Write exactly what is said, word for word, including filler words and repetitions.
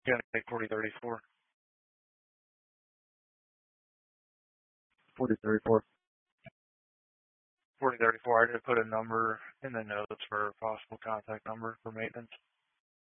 Gonna take forty thirty-four. forty thirty-four. forty thirty-four. I did put a number in the notes for a possible contact number for maintenance.